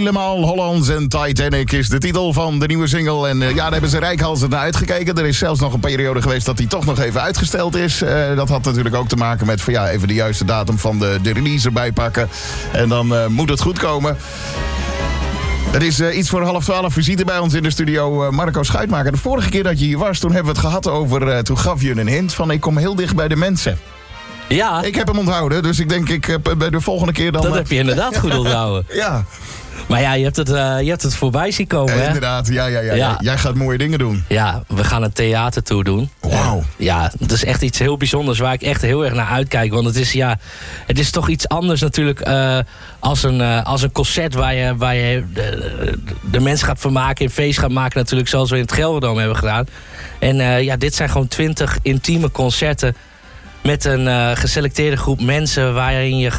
Helemaal Hollands en Titanic is de titel van de nieuwe single. En daar hebben ze reikhalzend naar uitgekeken. Er is zelfs nog een periode geweest dat die toch nog even uitgesteld is. Dat had natuurlijk ook te maken met even de juiste datum van de release erbij pakken. En dan moet het goed komen. Het is iets voor 11:30 visite bij ons in de studio, Marco Schuitmaker. De vorige keer dat je hier was, toen hebben we het gehad over... toen gaf je een hint van ik kom heel dicht bij de mensen. Ja. Ik heb hem onthouden, dus ik denk bij de volgende keer dan... Dat heb je inderdaad goed onthouden. Ja. Maar ja, je hebt het voorbij zien komen, hè? Inderdaad, ja. Jij gaat mooie dingen doen. Ja, we gaan een theatertour doen. Wauw. Ja, dat is echt iets heel bijzonders waar ik echt heel erg naar uitkijk. Want het is toch iets anders natuurlijk als een concert waar je de mensen gaat vermaken, een feest gaat maken natuurlijk, zoals we in het Gelderdoom hebben gedaan. En dit zijn gewoon 20 intieme concerten met een geselecteerde groep mensen waarin je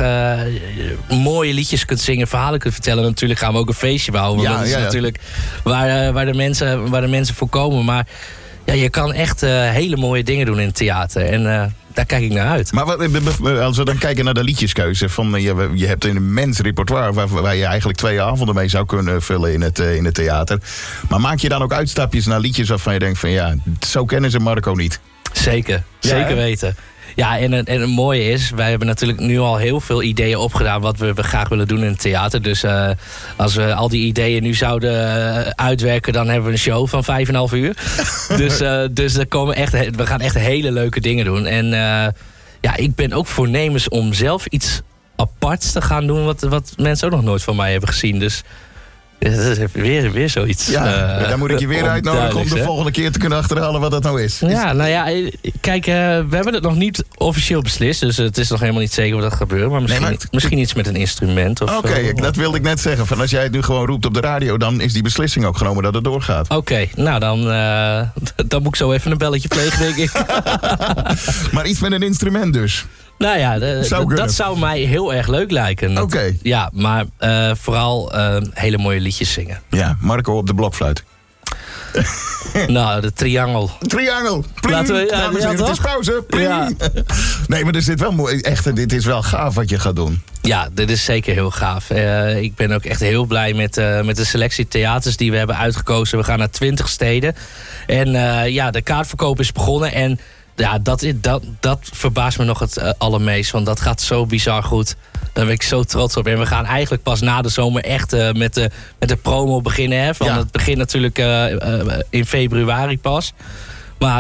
mooie liedjes kunt zingen, verhalen kunt vertellen. Natuurlijk gaan we ook een feestje bouwen. Want dat is natuurlijk waar de mensen voor komen. Maar ja, je kan echt hele mooie dingen doen in het theater. En daar kijk ik naar uit. Maar als we dan kijken naar de liedjeskeuze. Je hebt een immens repertoire waar je eigenlijk 2 avonden mee zou kunnen vullen in het theater. Maar maak je dan ook uitstapjes naar liedjes waarvan je denkt van zo kennen ze Marco niet? Zeker weten. Ja, en het mooie is, wij hebben natuurlijk nu al heel veel ideeën opgedaan wat we graag willen doen in het theater. Dus als we al die ideeën nu zouden uitwerken, dan hebben we een show van 5,5 uur. Dus we gaan echt hele leuke dingen doen. En ik ben ook voornemens om zelf iets aparts te gaan doen wat mensen ook nog nooit van mij hebben gezien. Dus dat is weer zoiets. Ja, dan moet ik je weer uitnodigen om de volgende keer te kunnen achterhalen wat dat nou is. Ja, kijk, we hebben het nog niet officieel beslist. Dus het is nog helemaal niet zeker wat dat gebeurt. Maar misschien iets met een instrument. Oké, dat wilde ik net zeggen. Van als jij het nu gewoon roept op de radio, dan is die beslissing ook genomen dat het doorgaat. Oké, nou dan moet ik zo even een belletje plegen, denk ik. Maar iets met een instrument dus. Nou ja, dat zou mij heel erg leuk lijken. Oké. Ja, maar vooral hele mooie liedjes zingen. Ja, Marco op de blokfluit. Nou, de triangel. Triangel. Laten we, het is pauze. Ja. Nee, maar er zit wel mooi. Echt, dit is wel gaaf wat je gaat doen. Ja, dit is zeker heel gaaf. Ik ben ook echt heel blij met de selectie theaters die we hebben uitgekozen. We gaan naar 20 steden. En de kaartverkoop is begonnen. En ja, dat verbaast me nog het allermeest. Want dat gaat zo bizar goed. Daar ben ik zo trots op. En we gaan eigenlijk pas na de zomer echt met de promo beginnen. Hè? Het begint natuurlijk in februari pas. Maar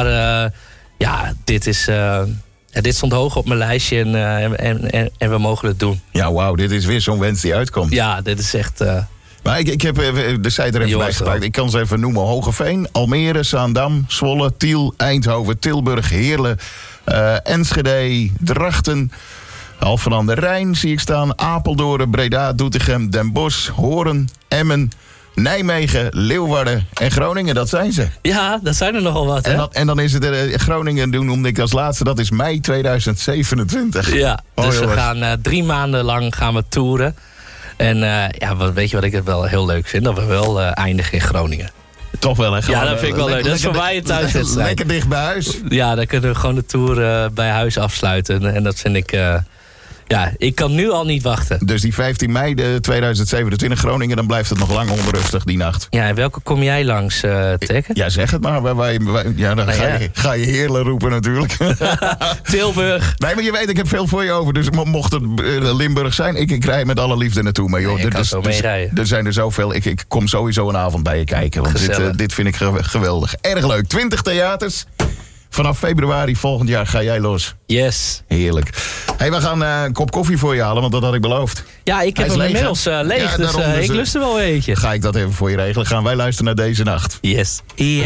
dit stond hoog op mijn lijstje. En we mogen het doen. Ja, wauw. Dit is weer zo'n wens die uitkomt. Ja, dit is echt... Maar ik heb de site er even bij gepakt. Ik kan ze even noemen. Hogeveen, Almere, Zaandam, Zwolle, Tiel, Eindhoven, Tilburg, Heerlen, Enschede, Drachten, Alphen aan de Rijn zie ik staan. Apeldoorn, Breda, Doetinchem, Den Bosch, Hoorn, Emmen, Nijmegen, Leeuwarden en Groningen. Dat zijn ze. Ja, dat zijn er nogal wat. Hè? En dan is het Groningen, noemde ik als laatste. Dat is mei 2027. Ja, dus we gaan 3 maanden lang gaan we toeren. En weet je wat ik wel heel leuk vind? Dat we wel eindigen in Groningen. Toch wel, hè? Ja, dat vind ik wel leuk. Dat is voor mij een thuiswedstrijd. Lekker dicht bij huis. Ja, dan kunnen we gewoon de tour bij huis afsluiten. En dat vind ik... ik kan nu al niet wachten. Dus die 15 mei 2027 Groningen, dan blijft het nog lang onrustig die nacht. Ja, en welke kom jij langs, Tekken? Ja, zeg het maar. Dan ga je Heerlen roepen natuurlijk. Tilburg. Nee, maar je weet, ik heb veel voor je over. Dus mocht het Limburg zijn, ik rij met alle liefde naartoe. Maar joh, er zijn er zoveel. Ik kom sowieso een avond bij je kijken. Want dit vind ik geweldig. Erg leuk. 20 theaters. Vanaf februari volgend jaar ga jij los. Yes. Heerlijk. Hey, we gaan een kop koffie voor je halen, want dat had ik beloofd. Ja, ik heb hem inmiddels leeg, dus ik lust er wel een beetje. Ga ik dat even voor je regelen. Gaan wij luisteren naar Deze Nacht. Yes. Ja.